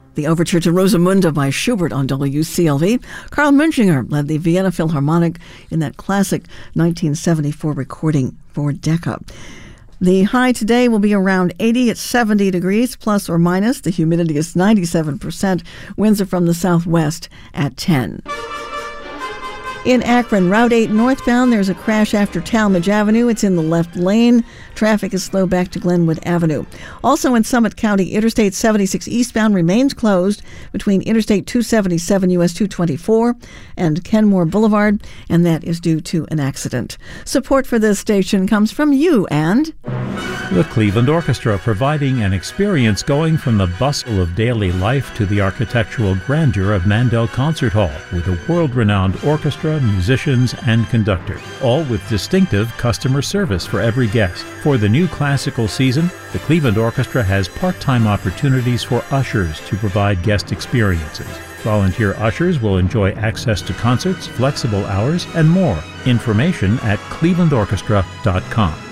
The overture to Rosamunde by Schubert on WCLV. Carl Münchinger led the Vienna Philharmonic in that classic 1974 recording for Decca. The high today will be around 80 at 70 degrees, plus or minus. The humidity is 97%. Winds are from the southwest at 10. In Akron, Route 8 northbound, there's a crash after Talmadge Avenue. It's in the left lane. Traffic is slow back to Glenwood Avenue. Also in Summit County, Interstate 76 eastbound remains closed between Interstate 277 US 224 and Kenmore Boulevard, and that is due to an accident. Support for this station comes from you and the Cleveland Orchestra, providing an experience going from the bustle of daily life to the architectural grandeur of Mandel Concert Hall, with a world-renowned orchestra, musicians, and conductor, all with distinctive customer service for every guest. For the new classical season, the Cleveland Orchestra has part-time opportunities for ushers to provide guest experiences. Volunteer ushers will enjoy access to concerts, flexible hours, and more. Information at clevelandorchestra.com.